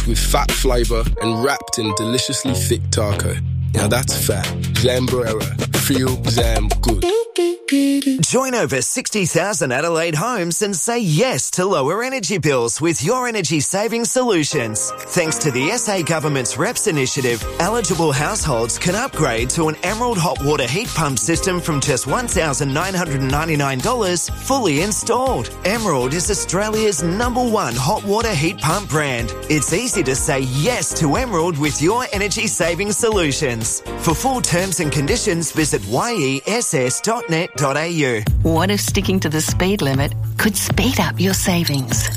cooked with fat flavour and wrapped in deliciously thick taco. Now that's fat. Zambrera. Feel Zam good. Join over 60,000 Adelaide homes and say yes to lower energy bills with Your Energy Saving Solutions. Thanks to the SA Government's REPS initiative, eligible households can upgrade to an Emerald hot water heat pump system from just $1,999 fully installed. Emerald is Australia's #1 hot water heat pump brand. It's easy to say yes to Emerald with Your Energy Saving Solutions. For full terms and conditions, visit yess.net.au. What if sticking to the speed limit could speed up your savings?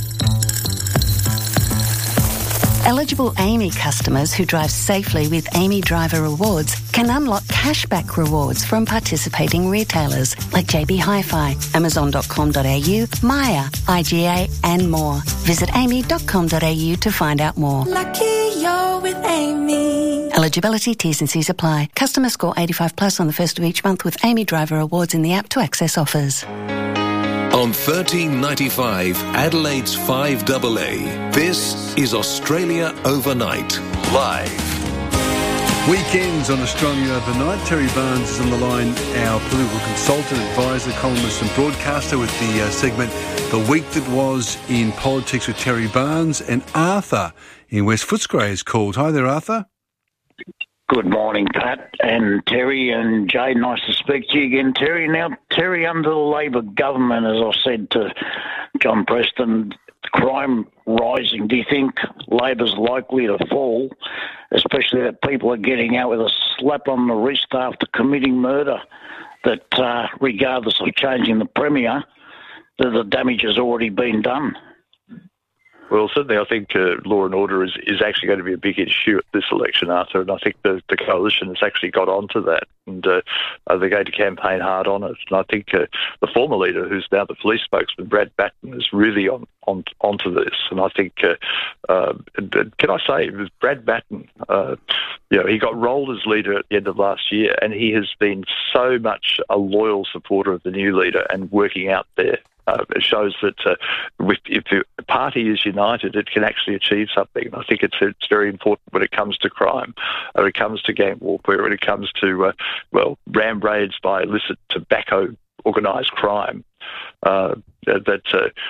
Eligible AAMI customers who drive safely with AAMI Driver Rewards can unlock cashback rewards from participating retailers like JB Hi-Fi, Amazon.com.au, Maya, IGA and more. Visit aami.com.au to find out more. Lucky you're with AAMI. Eligibility, T's and C's apply. Customer score 85 plus on the first of each month with AAMI Driver Awards in the app to access offers. On 1395 Adelaide's 5AA, this is Australia Overnight, live. Weekends on Australia Overnight. Terry Barnes is on the line, our political consultant, advisor, columnist and broadcaster with the segment The Week That Was in Politics with Terry Barnes. And Arthur in West Footscray is called. Hi there, Arthur. Good morning, Pat and Terry and Jay. Nice to speak to you again, Terry. Now, Terry, under the Labor government, as I said to John Preston, crime rising. Do you think Labor's likely to fall, especially that people are getting out with a slap on the wrist after committing murder, that regardless of changing the Premier, that the damage has already been done? Well, certainly I think law and order is actually going to be a big issue at this election, Arthur, and I think the coalition has actually got onto that, and they're going to campaign hard on it. And I think the former leader, who's now the police spokesman, Brad Batten, is really onto this. And I think, can I say, it was Brad Batten, he got rolled as leader at the end of last year, and he has been so much a loyal supporter of the new leader and working out there. It shows that if the party is united, it can actually achieve something. And I think it's very important when it comes to crime, when it comes to gang warfare, when it comes to, ram raids by illicit tobacco, organised crime, that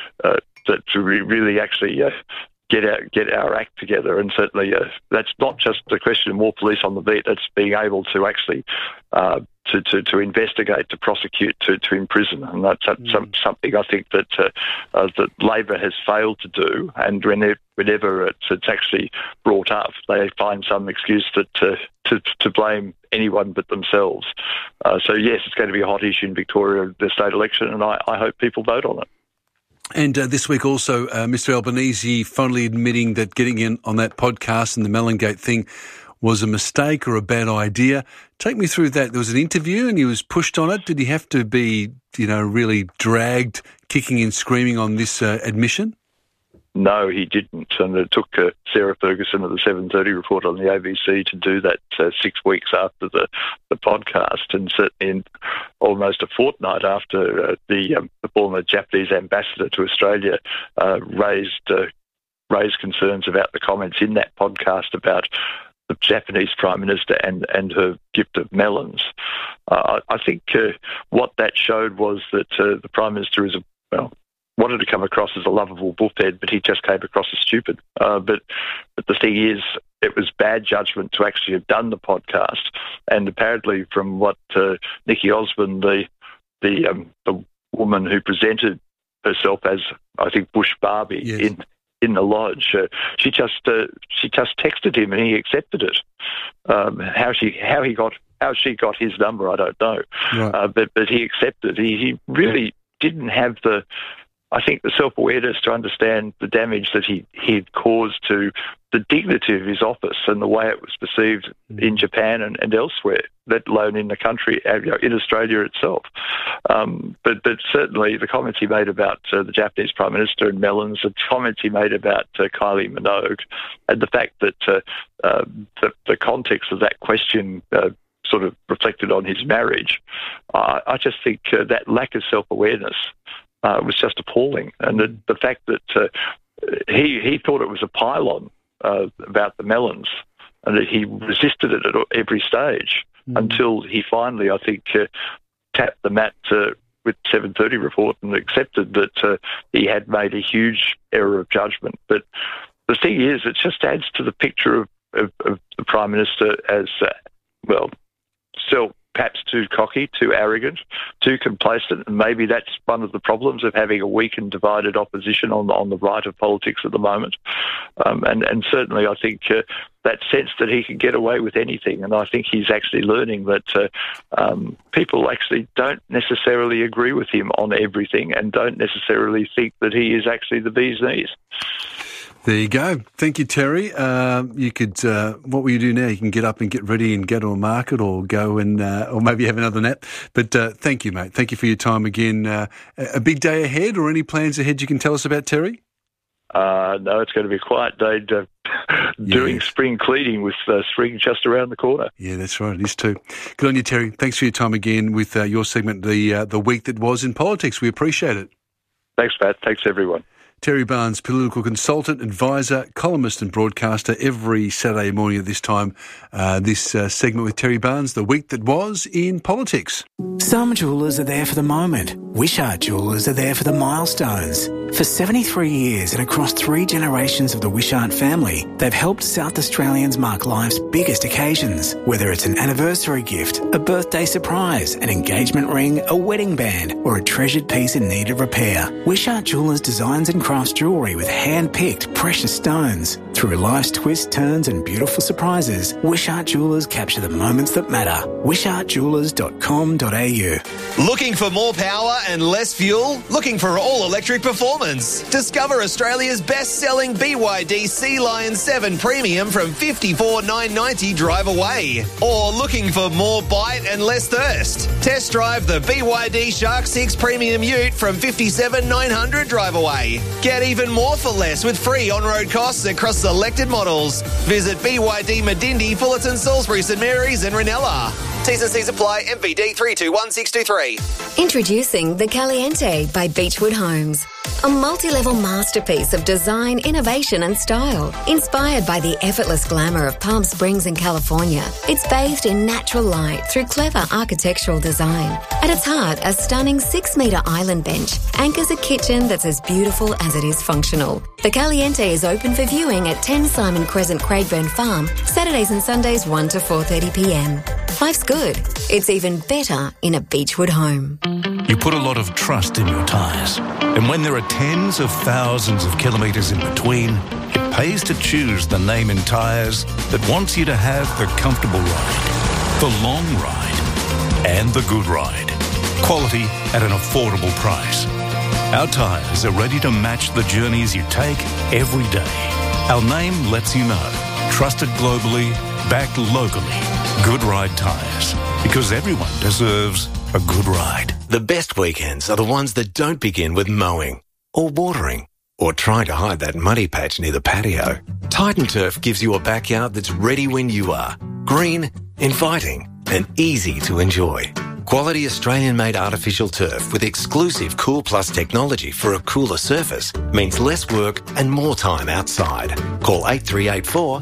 to really actually get our act together. And certainly that's not just a question of more police on the beat, it's being able to actually to investigate, to prosecute, to imprison. And that's something I think that Labor has failed to do. And whenever it's actually brought up, they find some excuse to blame anyone but themselves. So yes, it's going to be a hot issue in Victoria, the state election, and I hope people vote on it. And this week also, Mr Albanese finally admitting that getting in on that podcast and the Mellongate thing was a mistake or a bad idea. Take me through that. There was an interview and he was pushed on it. Did he have to be, really dragged, kicking and screaming on this admission? No, he didn't. And it took Sarah Ferguson of the 7:30 report on the ABC to do that 6 weeks after the podcast, and certainly almost a fortnight after the former Japanese ambassador to Australia raised concerns about the comments in that podcast about the Japanese Prime Minister and her gift of melons. I think what that showed was that the Prime Minister wanted to come across as a lovable bullhead, but he just came across as stupid. But the thing is, it was bad judgment to actually have done the podcast. And apparently, from what Nikki Osmond, the woman who presented herself as, I think, Bush Barbie, yes, in the lodge, she just texted him and he accepted it. How she got his number, I don't know. Right. But he accepted. He really didn't have the self-awareness to understand the damage that he'd caused to the dignity of his office and the way it was perceived in Japan and elsewhere, let alone in the country, in Australia itself. But certainly the comments he made about the Japanese Prime Minister and melons, the comments he made about Kylie Minogue, and the fact that the context of that question sort of reflected on his marriage, I just think that lack of self-awareness was just appalling. And the fact that he thought it was a pylon about the melons, and that he resisted it at every stage until he finally, I think, tapped the mat with 7:30 report and accepted that he had made a huge error of judgment. But the thing is, it just adds to the picture of the Prime Minister as, still perhaps too cocky, too arrogant, too complacent, and maybe that's one of the problems of having a weak and divided opposition on the right of politics at the moment. And certainly I think that sense that he can get away with anything, and I think he's actually learning that people actually don't necessarily agree with him on everything and don't necessarily think that he is actually the bee's knees. There you go. Thank you, Terry. You could, what will you do now? You can get up and get ready and go to a market or go and, or maybe have another nap. But thank you, mate. Thank you for your time again. A big day ahead or any plans ahead you can tell us about, Terry? No, it's going to be a quiet day doing spring cleaning with spring just around the corner. Yeah, that's right. It is too. Good on you, Terry. Thanks for your time again with your segment, the week that was in politics. We appreciate it. Thanks, Pat. Thanks, everyone. Terry Barnes, political consultant, advisor, columnist and broadcaster every Saturday morning at this time. This segment with Terry Barnes, the week that was in politics. Some jewellers are there for the moment. Wishart Jewellers are there for the milestones. For 73 years and across 3 generations of the Wishart family, they've helped South Australians mark life's biggest occasions. Whether it's an anniversary gift, a birthday surprise, an engagement ring, a wedding band, or a treasured piece in need of repair, Wishart Jewellers designs and crafts jewellery with hand-picked precious stones. Through life's twists, turns and beautiful surprises, Wishart Jewellers capture the moments that matter. wishartjewellers.com.au. Looking for more power and less fuel? Looking for all-electric performance? Discover Australia's best-selling BYD Sea Lion 7 Premium from $54,990 drive away. Or looking for more bite and less thirst? Test drive the BYD Shark 6 Premium Ute from $57,900 drive away. Get even more for less with free on-road costs across selected models. Visit BYD Medindi, Fullerton, Salisbury, St Mary's and Ranella. T's and C's apply. MVD 321623. Introducing the Caliente by Beechwood Homes. A multi-level masterpiece of design, innovation and style. Inspired by the effortless glamour of Palm Springs in California, it's bathed in natural light through clever architectural design. At its heart, a stunning 6-metre island bench anchors a kitchen that's as beautiful as it is functional. The Caliente is open for viewing at 10 Simon Crescent, Craigburn Farm, Saturdays and Sundays 1 to 4:30pm. Life's good. It's even better in a Beechwood home. You put a lot of trust in your tyres. And when there are tens of thousands of kilometres in between, it pays to choose the name in tyres that wants you to have the comfortable ride, the long ride, and the good ride. Quality at an affordable price. Our tyres are ready to match the journeys you take every day. Our name lets you know. Trusted globally, backed locally. Good Ride Tyres. Because everyone deserves a good ride. The best weekends are the ones that don't begin with mowing or watering or trying to hide that muddy patch near the patio. Titan Turf gives you a backyard that's ready when you are. Green, inviting and easy to enjoy. Quality Australian-made artificial turf with exclusive Cool Plus technology for a cooler surface means less work and more time outside. Call 8384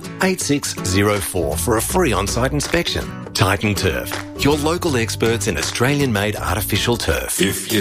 8604 for a free on-site inspection. Titan Turf, your local experts in Australian-made artificial turf.